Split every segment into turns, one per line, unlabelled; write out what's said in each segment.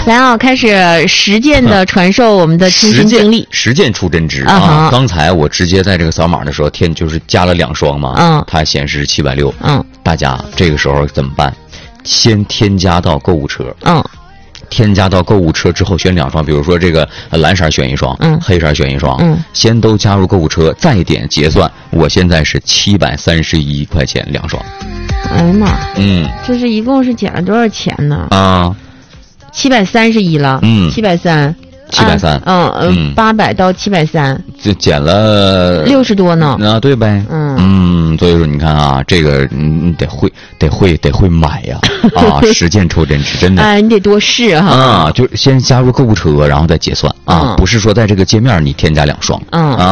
来啊，开始实践的传授我们的亲身经历，
实践出真知啊！刚才我直接在这个扫码的时候就是加了2双嘛，它显示760，大家这个时候怎么办？先添加到购物车，添加到购物车之后选2双，比如说这个蓝色选1双，黑色选1双，先都加入购物车，再点结算。我现在是731块钱2双。
哎呀妈，这是一共是减了多少钱呢？
啊
，731了，730。800到730，
就减了
60多呢。
啊，对呗，所以说你看啊，这个得会买呀，啊，实践出真知，真的。
哎，你得多试哈。
啊，就先加入购物车，然后再结算啊，不是说在这个界面你添加2双。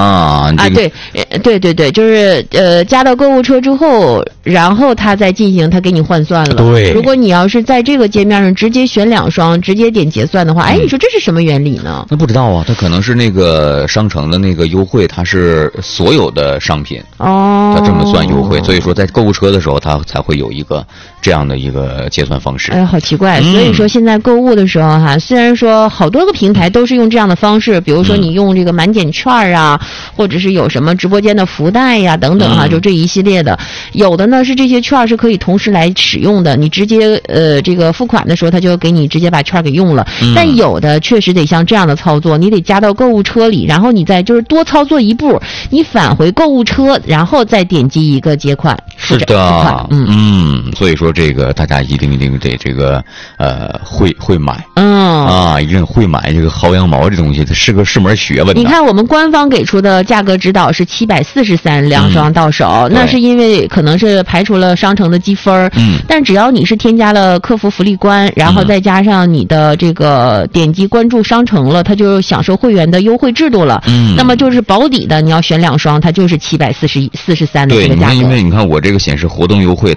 对，就是加到购物车之后，然后他再进行他给你换算了。
对，
如果你要是在这个界面上直接选2双，直接点结算的话，哎，你说这是什么原理呢？
那不知道啊，它可能是那个商城的那个优惠，它是所有的商品它这么算优惠，所以说在购物车的时候，它才会有一个这样的一个结算方式。
哎，好奇怪！所以说现在购物的时候哈，虽然说好多个平台都是用这样的方式，比如说你用这个满减券啊，或者是有什么直播间的福袋呀等等哈，就这一系列的，有的呢是这些券是可以同时来使用的，你直接这个付款的时候，他就给你直接把券给用了。但有的确实得像这样的操作，你得加到购物车里，然后你再就是多操作一步，你返回购物车，然后再点击一个结款。
是的，所以说这个大家一定得这个会买，一定会买这个薅羊毛这东西，它是个门学问。
你看我们官方给出的价格指导是743 2双到手，那是因为可能是排除了商城的积分，但只要你是添加了客服福利关，然后再加上你的这个点击关注商城了，它就享受会员的优惠制度了。那么就是保底的，你要选2双，它就是743的这个价格。
对，因为你看我这个显示活动优惠。